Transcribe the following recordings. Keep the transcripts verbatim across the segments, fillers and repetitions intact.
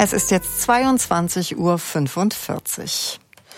Es ist jetzt zweiundzwanzig Uhr fünfundvierzig.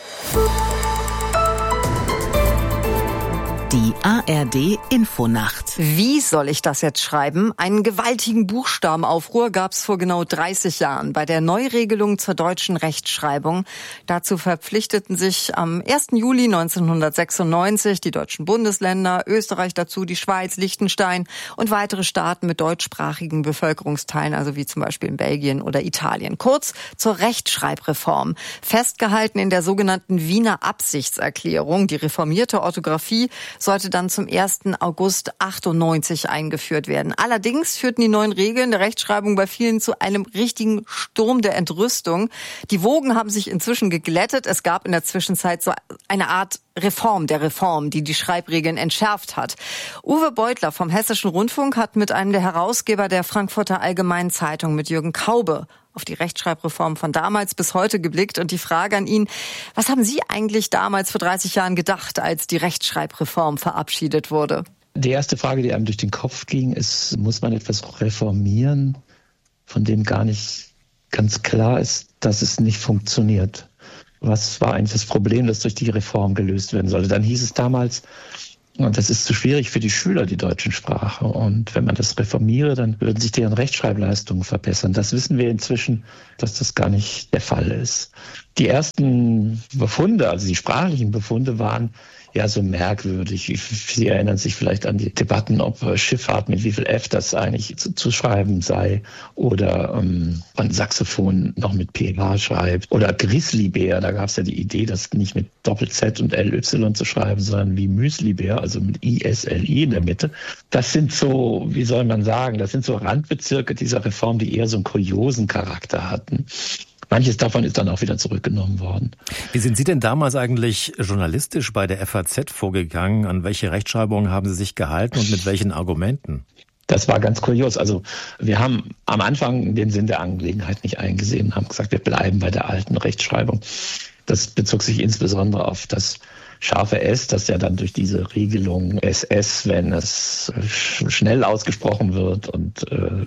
Die A R D-Infonacht. Wie soll ich das jetzt schreiben? Einen gewaltigen Buchstabenaufruhr gab es vor genau dreißig Jahren bei der Neuregelung zur deutschen Rechtschreibung. Dazu verpflichteten sich am ersten Juli neunzehnhundertsechsundneunzig die deutschen Bundesländer, Österreich dazu, die Schweiz, Liechtenstein und weitere Staaten mit deutschsprachigen Bevölkerungsteilen, also wie zum Beispiel in Belgien oder Italien. Kurz zur Rechtschreibreform. Festgehalten in der sogenannten Wiener Absichtserklärung. Die reformierte Orthographie sollte dann zum ersten August achtundneunzig eingeführt werden. Allerdings führten die neuen Regeln der Rechtschreibung bei vielen zu einem richtigen Sturm der Entrüstung. Die Wogen haben sich inzwischen geglättet. Es gab in der Zwischenzeit so eine Art Reform der Reform, die die Schreibregeln entschärft hat. Uwe Beutler vom Hessischen Rundfunk hat mit einem der Herausgeber der Frankfurter Allgemeinen Zeitung, mit Jürgen Kaube, auf die Rechtschreibreform von damals bis heute geblickt. Und die Frage an ihn: Was haben Sie eigentlich damals vor dreißig Jahren gedacht, als die Rechtschreibreform verabschiedet wurde? Die erste Frage, die einem durch den Kopf ging, ist, muss man etwas reformieren, von dem gar nicht ganz klar ist, dass es nicht funktioniert? Was war eigentlich das Problem, das durch die Reform gelöst werden sollte? Dann hieß es damals, und das ist zu schwierig für die Schüler, die deutschen Sprache. Und wenn man das reformiere, dann würden sich deren Rechtschreibleistungen verbessern. Das wissen wir inzwischen, dass das gar nicht der Fall ist. Die ersten Befunde, also die sprachlichen Befunde, waren ja so merkwürdig. Sie erinnern sich vielleicht an die Debatten, ob Schifffahrt mit wie viel F das eigentlich zu, zu schreiben sei, oder ähm, ein Saxophon noch mit P H schreibt, oder Grizzlybär. Da gab es ja die Idee, das nicht mit Doppel-Z und L Y zu schreiben, sondern wie Müslibär, also mit I S L I in der Mitte. Das sind so, wie soll man sagen, das sind so Randbezirke dieser Reform, die eher so einen kuriosen Charakter hatten. Manches davon ist dann auch wieder zurückgenommen worden. Wie sind Sie denn damals eigentlich journalistisch bei der F A Z vorgegangen? An welche Rechtschreibung haben Sie sich gehalten und mit welchen Argumenten? Das war ganz kurios. Also wir haben am Anfang den Sinn der Angelegenheit nicht eingesehen und haben gesagt, wir bleiben bei der alten Rechtschreibung. Das bezog sich insbesondere auf das scharfe S, das ja dann durch diese Regelung S S, wenn es schnell ausgesprochen wird, und äh,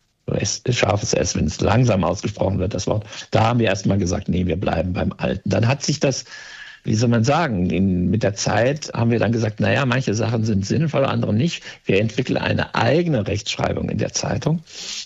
S, scharfes S, wenn es langsam ausgesprochen wird, das Wort. Da haben wir erstmal gesagt, nee, wir bleiben beim Alten. Dann hat sich das, wie soll man sagen, in, mit der Zeit haben wir dann gesagt, naja, manche Sachen sind sinnvoll, andere nicht. Wir entwickeln eine eigene Rechtschreibung in der Zeitung.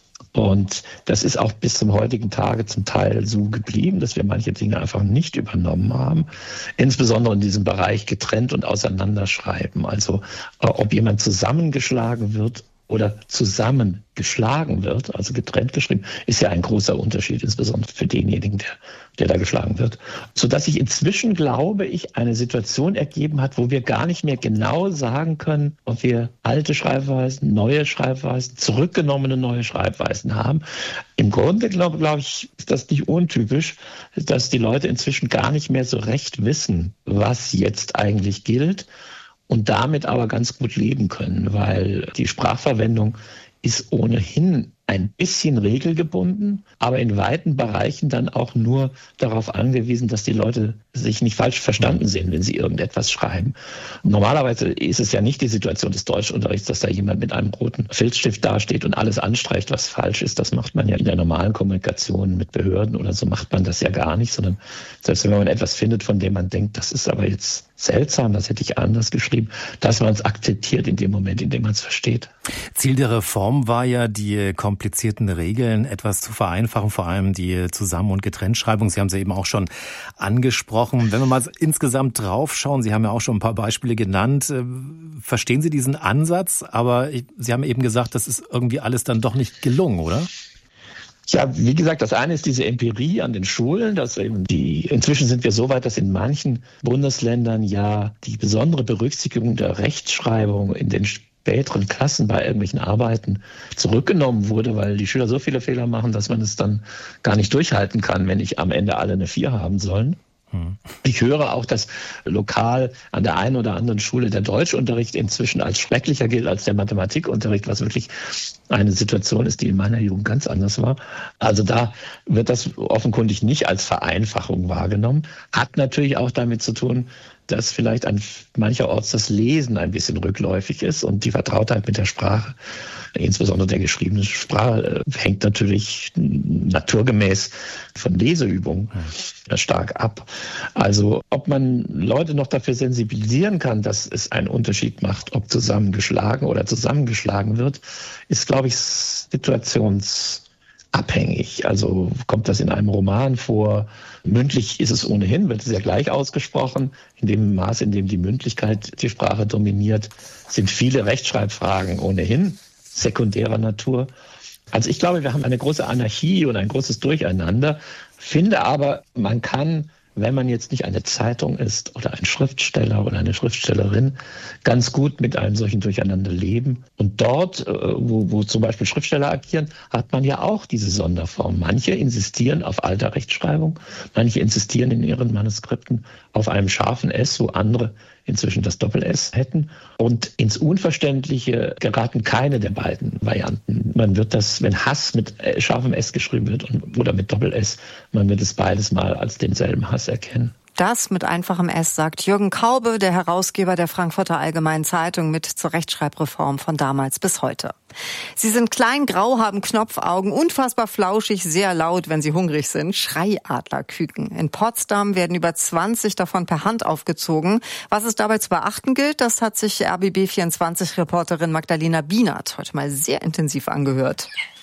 Und das ist auch bis zum heutigen Tage zum Teil so geblieben, dass wir manche Dinge einfach nicht übernommen haben. Insbesondere in diesem Bereich getrennt und auseinanderschreiben. Also ob jemand zusammengeschlagen wird oder zusammengeschlagen wird, also getrennt geschrieben, ist ja ein großer Unterschied, insbesondere für denjenigen, der, der da geschlagen wird. Sodass sich inzwischen, glaube ich, eine Situation ergeben hat, wo wir gar nicht mehr genau sagen können, ob wir alte Schreibweisen, neue Schreibweisen, zurückgenommene neue Schreibweisen haben. Im Grunde, glaube, glaube ich, ist das nicht untypisch, dass die Leute inzwischen gar nicht mehr so recht wissen, was jetzt eigentlich gilt, und damit aber ganz gut leben können, weil die Sprachverwendung ist ohnehin ein bisschen regelgebunden, aber in weiten Bereichen dann auch nur darauf angewiesen, dass die Leute sich nicht falsch verstanden sehen, wenn sie irgendetwas schreiben. Normalerweise ist es ja nicht die Situation des Deutschunterrichts, dass da jemand mit einem roten Filzstift dasteht und alles anstreicht, was falsch ist. Das macht man ja in der normalen Kommunikation mit Behörden oder so, macht man das ja gar nicht, sondern selbst wenn man etwas findet, von dem man denkt, das ist aber jetzt seltsam, das hätte ich anders geschrieben, dass man es akzeptiert in dem Moment, in dem man es versteht. Ziel der Reform war ja, die komplizierten Regeln etwas zu vereinfachen, vor allem die Zusammen- und Getrenntschreibung. Sie haben sie eben auch schon angesprochen. Wenn wir mal insgesamt draufschauen, Sie haben ja auch schon ein paar Beispiele genannt, verstehen Sie diesen Ansatz? Aber Sie haben eben gesagt, das ist irgendwie alles dann doch nicht gelungen, oder? Ja, wie gesagt, das eine ist diese Empirie an den Schulen, dass eben die, inzwischen sind wir so weit, dass in manchen Bundesländern ja die besondere Berücksichtigung der Rechtschreibung in den späteren Klassen bei irgendwelchen Arbeiten zurückgenommen wurde, weil die Schüler so viele Fehler machen, dass man es dann gar nicht durchhalten kann, wenn nicht am Ende alle eine vier haben sollen. Ich höre auch, dass lokal an der einen oder anderen Schule der Deutschunterricht inzwischen als schrecklicher gilt als der Mathematikunterricht, was wirklich eine Situation ist, die in meiner Jugend ganz anders war. Also da wird das offenkundig nicht als Vereinfachung wahrgenommen. Hat natürlich auch damit zu tun, dass vielleicht an mancherorts das Lesen ein bisschen rückläufig ist und die Vertrautheit mit der Sprache, insbesondere der geschriebenen Sprache, hängt natürlich naturgemäß von Leseübungen stark ab. Also ob man Leute noch dafür sensibilisieren kann, dass es einen Unterschied macht, ob zusammengeschlagen oder zusammengeschlagen wird, ist, glaube ich, situationsabhängig. Also kommt das in einem Roman vor? Mündlich ist es ohnehin, wird es ja gleich ausgesprochen. In dem Maß, in dem die Mündlichkeit die Sprache dominiert, sind viele Rechtschreibfragen ohnehin sekundärer Natur. Also ich glaube, wir haben eine große Anarchie und ein großes Durcheinander, finde aber, man kann, wenn man jetzt nicht eine Zeitung ist oder ein Schriftsteller oder eine Schriftstellerin, ganz gut mit einem solchen Durcheinander leben. Und dort, wo, wo zum Beispiel Schriftsteller agieren, hat man ja auch diese Sonderform. Manche insistieren auf alter Rechtschreibung, manche insistieren in ihren Manuskripten auf einem scharfen S, wo andere inzwischen das Doppel-S hätten. Und ins Unverständliche geraten keine der beiden Varianten. Man wird das, wenn Hass mit scharfem S geschrieben wird und, oder mit Doppel-S, man wird es beides mal als denselben Hass erkennen. Das mit einfachem S, sagt Jürgen Kaube, der Herausgeber der Frankfurter Allgemeinen Zeitung, mit zur Rechtschreibreform von damals bis heute. Sie sind klein, grau, haben Knopfaugen, unfassbar flauschig, sehr laut, wenn sie hungrig sind. Schreiadlerküken. In Potsdam werden über zwanzig davon per Hand aufgezogen. Was es dabei zu beachten gilt, das hat sich R B B vierundzwanzig-Reporterin Magdalena Bienert heute mal sehr intensiv angehört.